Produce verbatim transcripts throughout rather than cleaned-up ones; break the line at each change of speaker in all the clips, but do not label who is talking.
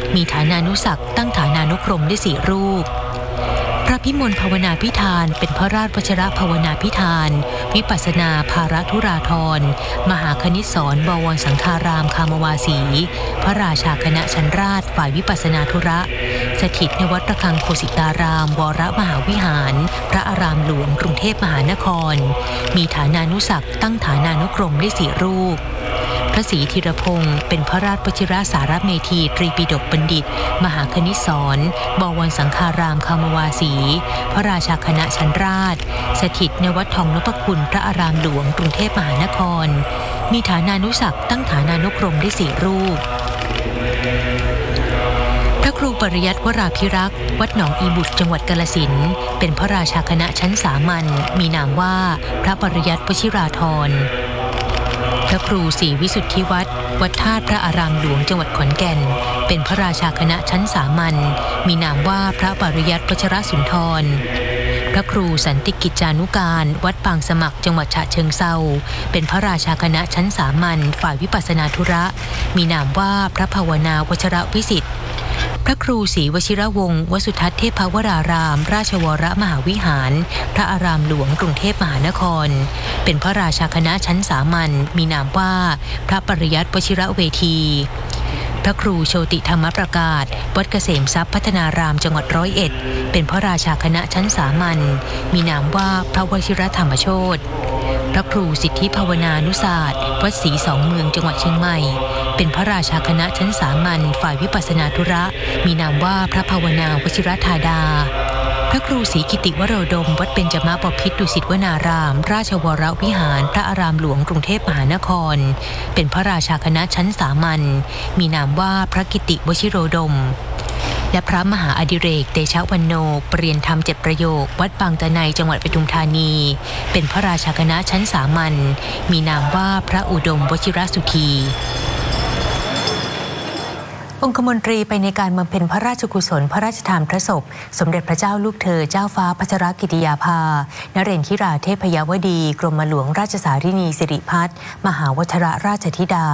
มีฐานานุศักดิ์ตั้งฐานานุกรมได้สี่รูปพระพิมลภาวนาพิธานเป็นพระราชวชิรภาวนาพิธานวิปัสสนาภารธุราธรมหาคณิตศรบวรสังฆารามคามวาสีพระราชาคณะชั้นราชฝ่ายวิปัสสนาธุระสถิตในวัดระฆังโคสิตารามวรมหาวิหารพระอารามหลวงกรุงเทพมหานครมีฐานานุศักดิ์ตั้งฐานานุกรมได้สี่รูปพระศรีธีรพงศ์เป็นพระราชวชิรสารเมธีตรีปิฎกบัณฑิตมหาคณิตศรบวรสังฆารามคามวาสีพระราชาคณะชั้นราชสถิตในวัดทองนพคุณพระอารามหลวงกรุงเทพมหานครมีฐานานุศักดิ์ตั้งฐานานุกรมได้สี่รูปพระครูปริยัติวราภิรักษ์วัดหนองอีบุตรจังหวัดกาฬสินธุ์เป็นพระราชาคณะชั้นสามัญมีนามว่าพระปริยัติวชิราธรพระครูศรีวิสุทธิวัฒน์วัดธาตุพระอารามหลวงจังหวัดขอนแก่นเป็นพระราชาคณะชั้นสามัญมีนามว่าพระปริยัติวชรสุนทรพระครูสันติกิจจานุการวัดปางสมัครจังหวัดฉะเชิงเทราเป็นพระราชาคณะชั้นสามัญฝ่ายวิปัสสนาธุระมีนามว่าพระภาวนาวชรวิสิทธิ์พระครูศรีวชิรวงศ์วสุทัศน์เทพวรารามราชวรมหาวิหารพระอารามหลวงกรุงเทพมหานครเป็นพระราชาคณะชั้นสามัญมีนามว่าพระปริยัติวชิรเวทีพระครูโชติธรรมประกาศวัดเกษมทรัพย์พัฒนารามจังหวัดร้อยเอ็ดเป็นพระราชาคณะชั้นสามัญมีนามว่าพระวชิรธรรมโชติพระครูสิทธิภาวนานุศาสตร์วัดศรีสองเมืองจังหวัดเชียงใหม่เป็นพระราชาคณะชั้นสามัญฝ่ายวิปัสสนาธุระมีนามว่าพระภาวนาวชิรธาดาพระครูศรีกิติวโรดมวัดเบญจมบพิตรดุสิตวนารามราชวรวิหารพระอารามหลวงกรุงเทพมหานครเป็นพระราชาคณะชั้นสามัญมีนามว่าพระกิติวชิโรดมและพระมหาอดิเรกเตชะวันโนปรริยนธรรมเจ็ดประโยควัดบางตะไนจังหวัดปทุมธานีเป็นพระราชาคณะชั้นสามัญมีนามว่าพระอุดมวชิรสุธีองคมนตรีไปในการบำเพ็ญพระราชกุศลพระราชทานพระศพสมเด็จพระเจ้าลูกเธอเจ้าฟ้าพัชรกิติยาภานเรนทิราเทพยวดีกรมหลวงราชสารินีสิริพัฒน์มหาวชรราชธิดา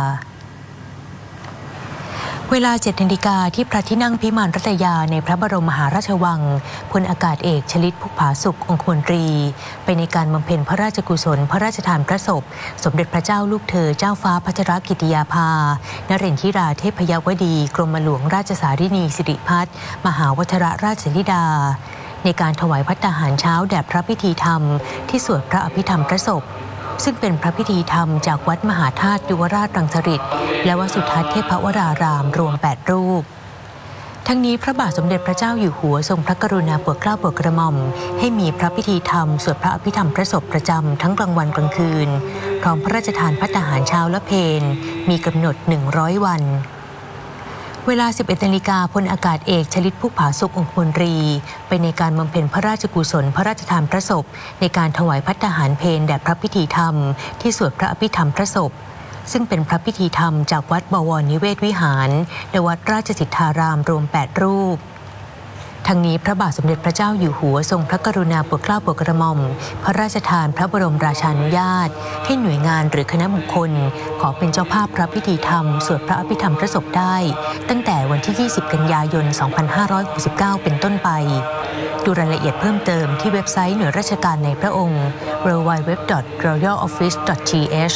เวลาเจ็ดนาฬิกาที่พระที่นั่งพิมานรัตยาในพระบรมมหาราชวังพลอากาศเอกชลิต พุกผาสุของคมนตรีไปในการบำเพ็ญพระราชกุศลพระราชทานพระศพสมเด็จพระเจ้าลูกเธอเจ้าฟ้าพัชรกิติยาภานเรนทิราเทพยวดีกรมหลวงราชสารินีสิริพัฒน์มหาวชรราชธิดาในการถวายภัตตาหารเช้าแด่พระพิธีธรรมที่สวดพระอภิธรรมพระศพซึ่งเป็นพระพิธีธรรมจากวัดมหาธาตุยุวราชรังสฤษฎ์และวัดสุทัศน์เทพวรารามรวมแปดรูปทั้งนี้พระบาทสมเด็จพระเจ้าอยู่หัวทรงพระกรุณาโปรดเกล้าโปรดกระหม่อมให้มีพระพิธีธรรมสวดพระอภิธรรมพระศพประจำทั้งกลางวันกลางคืนพร้อมพระราชทานภัตตาหารเช้าและเพลมีกำหนดหนึ่งร้อยวันเวลา สิบเอ็ดนาฬิกาพลอากาศเอกชลิต พุกผาสุของคมนตรีไปในการบำเพ็ญพระราชกุศลพระราชทานพระศพในการถวายภัตตาหารเพลแด่พระพิธีธรรมที่สวดพระอภิธรรมพระศพซึ่งเป็นพระพิธีธรรมจากวัดบวรนิเวศวิหารและวัดราชสิทธารามรวมแปดรูปทั้งนี้พระบาทสมเด็จพระเจ้าอยู่หัวทรงพระกรุณาโปรดเกล้าโปรดกระหม่อมพระราชทานพระบรมราชานุญาตให้หน่วยงานหรือคณะบุคคลขอเป็นเจ้าภาพพระพิธีธรรมสวดพระอภิธรรมพระศพได้ตั้งแต่วันที่ยี่สิบกันยายนสองพันห้าร้อยหกสิบเก้าเป็นต้นไปดูรายละเอียดเพิ่มเติมที่เว็บไซต์หน่วยราชการในพระองค์ ดับเบิลยู ดับเบิลยู ดับเบิลยู ดอท รอยัล ออฟฟิศ ดอท ที เอช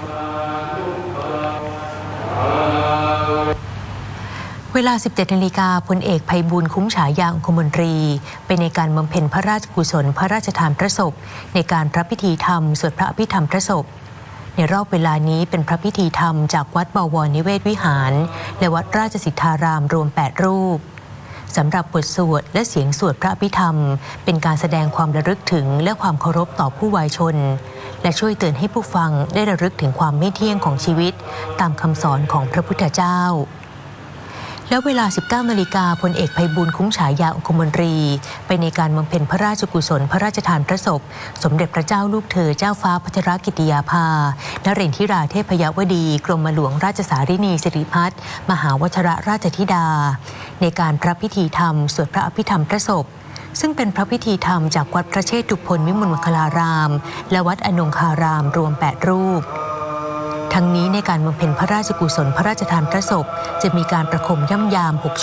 เวลา สิบเจ็ดนาฬิกาพลเอกไพบูลย์คุ้มฉายาองคมนตรีไปในการบำเพ็ญพระราชกุศลพระราชทานพระศพในการพระพิธีธรรมสวดพระอภิธรรมพระศพในรอบเวลานี้เป็นพระพิธีธรรมจากวัดบวรนิเวศวิหารและวัดราชสิทธารามรวมแปดรูปสำหรับบทสวดและเสียงสวดพระอภิธรรมเป็นการแสดงความระลึกถึงและความเคารพต่อผู้วายชนและช่วยเตือนให้ผู้ฟังได้ระลึกถึงความไม่เที่ยงของชีวิตตามคำสอนของพระพุทธเจ้าและเวลา สิบเก้านาฬิกาพลเอกไพบูลย์คุ้มฉายาองคมนตรีไปในการบำเพ็ญพระราชกุศลพระราชทานพระศพสมเด็จพระเจ้าลูกเธอเจ้าฟ้าพัชรกิติยาภานเรนทิราเทพยวดีกรมหลวงราชสารินีสิริพัฒน์มหาวชรราชธิดาในการพระพิธีธรรมสวดพระอภิธรรมพระศพซึ่งเป็นพระพิธีธรรมจากวัดพระเชตุพนวิมลมังคลารามและวัดอนงคารามรวมแปดรูปทั้งนี้ในการบำเพ็ญพระราชกุศลพระราชทานพระศพจะมีการประคมย่ำยามหก